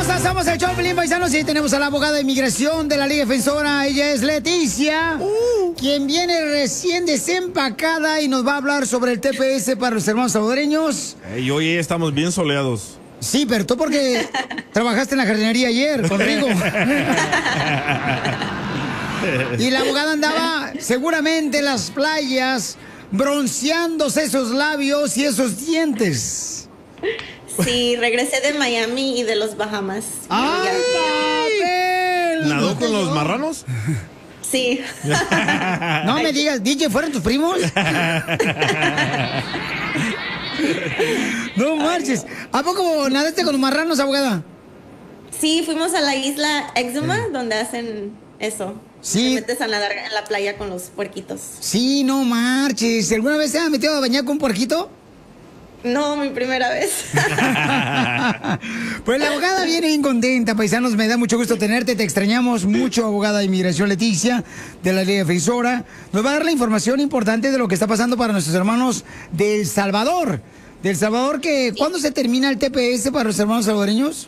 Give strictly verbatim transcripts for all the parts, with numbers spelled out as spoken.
estás? Somos el Choplin, paisanos, y tenemos a la abogada de inmigración de la Liga Defensora. Ella es Leticia, uh. quien viene recién desempacada y nos va a hablar sobre el T P S para los hermanos salvadoreños. Y hoy estamos bien soleados. Sí, pero tú porque trabajaste en la jardinería ayer conmigo. Y la abogada andaba seguramente en las playas bronceándose esos labios y esos dientes. Sí, regresé de Miami y de los Bahamas. ¡Ay, papel! ¿Nadó con los marranos? Sí. No me digas, D J, ¿fueron tus primos? No marches. ¿A poco nadaste con los marranos, abogada? Sí, fuimos a la isla Exuma, eh. donde hacen eso. Sí. Te metes a nadar en la playa con los puerquitos. Sí, no marches. ¿Alguna vez se ha metido a bañar con un puerquito? No, mi primera vez. Pues la abogada viene bien contenta, paisanos. Me da mucho gusto tenerte. Te extrañamos mucho, abogada de inmigración Leticia, de la Liga Defensora. Nos va a dar la información importante de lo que está pasando para nuestros hermanos de El Salvador. De El Salvador, que ¿cuándo se termina el T P S para los hermanos salvadoreños?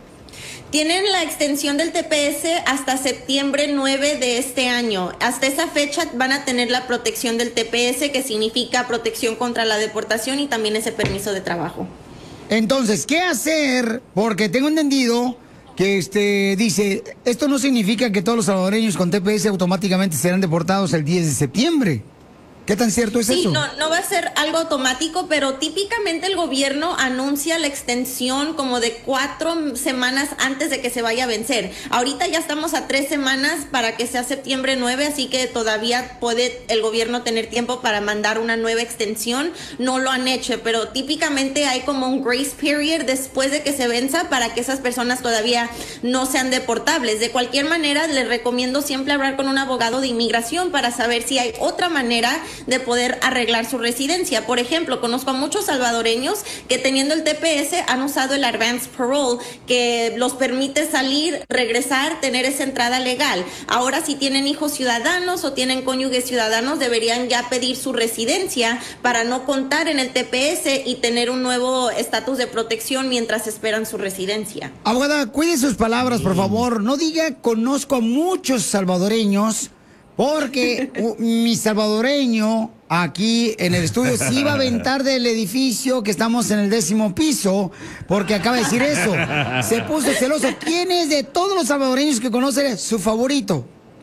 Tienen la extensión del T P S hasta septiembre nueve de este año. Hasta esa fecha van a tener la protección del T P S, que significa protección contra la deportación y también ese permiso de trabajo. Entonces, ¿qué hacer? Porque tengo entendido que este dice, esto no significa que todos los salvadoreños con T P S automáticamente serán deportados el diez de septiembre. ¿Qué tan cierto es sí, eso? Sí, no, no va a ser algo automático, pero típicamente el gobierno anuncia la extensión como de cuatro semanas antes de que se vaya a vencer. Ahorita ya estamos a tres semanas para que sea septiembre nueve, así que todavía puede el gobierno tener tiempo para mandar una nueva extensión. No lo han hecho, pero típicamente hay como un grace period después de que se venza para que esas personas todavía no sean deportables. De cualquier manera, les recomiendo siempre hablar con un abogado de inmigración para saber si hay otra manera de poder arreglar su residencia. Por ejemplo, conozco a muchos salvadoreños que teniendo el T P S han usado el Advance Parole, que los permite salir, regresar, tener esa entrada legal. Ahora, si tienen hijos ciudadanos o tienen cónyuges ciudadanos, deberían ya pedir su residencia para no contar en el T P S y tener un nuevo estatus de protección mientras esperan su residencia. Abogada, cuide sus palabras, por favor. No diga conozco a muchos salvadoreños, porque uh, mi salvadoreño aquí en el estudio se iba a aventar del edificio que estamos en el décimo piso, porque acaba de decir eso. Se puso celoso. ¿Quién es de todos los salvadoreños que conoce su favorito?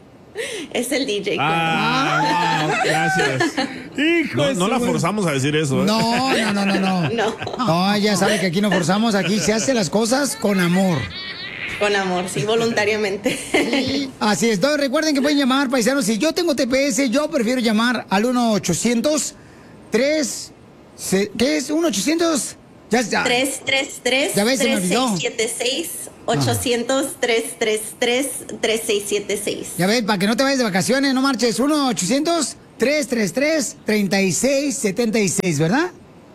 Es el D J. Ah, wow, gracias. Hijo no, no la forzamos a decir eso, ¿eh? No, no, no, no, no. No. No, ya sabe que aquí no forzamos, aquí se hacen las cosas con amor. Con amor, sí, voluntariamente. Así es. Entonces, recuerden que pueden llamar, paisanos. Si yo tengo T P S, yo prefiero llamar al uno ochocientos tres... ¿Qué es? uno ochocientos... Ya está. tres tres tres, tres seis siete seis, ochocientos, tres tres tres, tres seis siete seis. Ya ves, para que no te vayas de vacaciones, no marches. uno ochocientos, tres tres tres, tres seis siete seis, ¿verdad?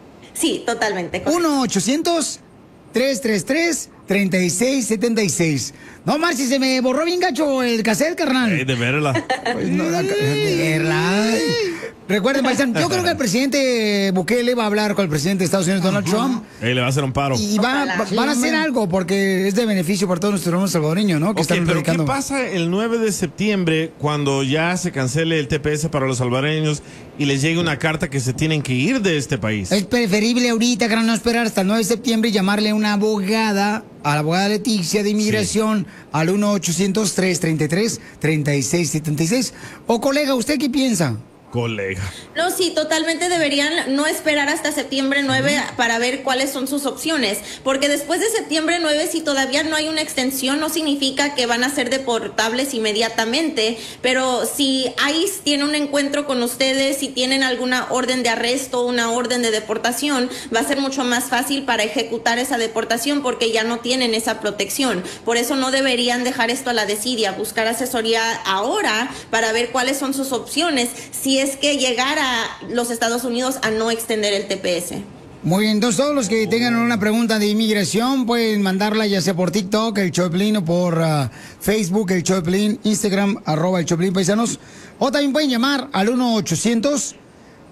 Sí, totalmente. uno ochocientos, tres tres tres, tres seis siete seis. No, Marci, se me borró bien gacho el cassette, carnal. Hey, de verla. Pues no, de verla. Recuerden, paisan, yo creo que el presidente Bukele va a hablar con el presidente de Estados Unidos, Donald Trump. Hey, le va a hacer un paro. Y va, va, van a hacer algo porque es de beneficio para todos nuestros hermanos salvadoreños, ¿no? Que okay, están pero predicando. ¿qué pasa el nueve de septiembre cuando ya se cancele el T P S para los salvadoreños y les llegue una carta que se tienen que ir de este país? Es preferible ahorita, gran, no esperar hasta el nueve de septiembre y llamarle a una abogada, a la abogada Leticia de inmigración, sí, al uno ochocientos, tres tres tres, tres seis siete seis. O colega, ¿usted qué piensa? Colega. No, sí, totalmente deberían no esperar hasta septiembre nueve uh-huh. para ver cuáles son sus opciones, porque después de septiembre nueve, si todavía no hay una extensión, no significa que van a ser deportables inmediatamente, pero si ICE tiene un encuentro con ustedes, si tienen alguna orden de arresto, una orden de deportación, va a ser mucho más fácil para ejecutar esa deportación porque ya no tienen esa protección. Por eso no deberían dejar esto a la desidia, buscar asesoría ahora para ver cuáles son sus opciones, si es que llegar a los Estados Unidos a no extender el T P S. Muy bien, entonces todos los que tengan una pregunta de inmigración pueden mandarla ya sea por TikTok, el Choplin, o por uh, Facebook, el Choplin, Instagram, arroba el Choplin Paisanos, o también pueden llamar al uno ochocientos,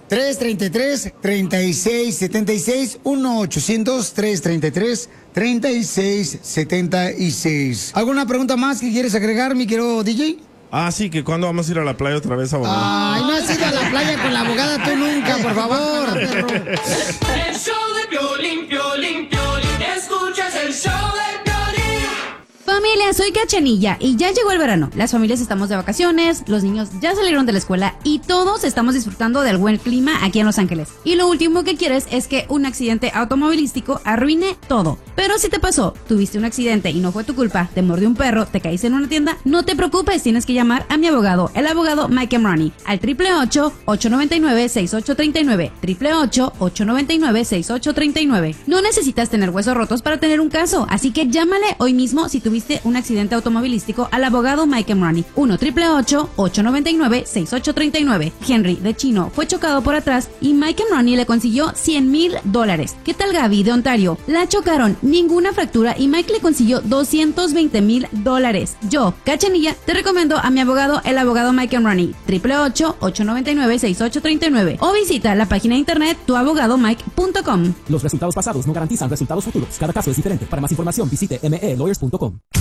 tres tres tres, tres seis siete seis, uno ochocientos, tres tres tres, tres seis siete seis. ¿Alguna pregunta más que quieres agregar, mi querido D J? Ah, sí, que cuando vamos a ir a la playa otra vez, abogado. Ay, no has ido a la playa con la abogada tú nunca, por favor. El show de Piolín, Piolín, Piolín. Escuchas el show de Piolín. Familia, soy Cachanilla y ya llegó el verano. Las familias estamos de vacaciones, los niños ya salieron de la escuela y todos estamos disfrutando del buen clima aquí en Los Ángeles. Y lo último que quieres es que un accidente automovilístico arruine todo. Pero si te pasó, tuviste un accidente y no fue tu culpa, te mordió un perro, te caíste en una tienda, no te preocupes, tienes que llamar a mi abogado, el abogado Mike Emrani, al triple ocho, ocho nueve nueve, seis ocho tres nueve, triple ocho, ocho nueve nueve, seis ocho tres nueve. No necesitas tener huesos rotos para tener un caso, así que llámale hoy mismo si tuviste un accidente automovilístico al abogado Mike Emrani, uno triple ocho, ocho nueve nueve, seis ocho tres nueve. Henry, de Chino, fue chocado por atrás y Mike Emrani le consiguió cien mil dólares. ¿Qué tal Gaby, de Ontario? La chocaron, ninguna fractura y Mike le consiguió doscientos veinte mil dólares. Yo, Cachanilla, te recomiendo a mi abogado, el abogado Mike Emrani, triple ocho, ocho nueve nueve, seis ocho tres nueve, o visita la página de internet tu abogado mike punto com. Los resultados pasados no garantizan resultados futuros. Cada caso es diferente. Para más información visite m e lawyers punto com.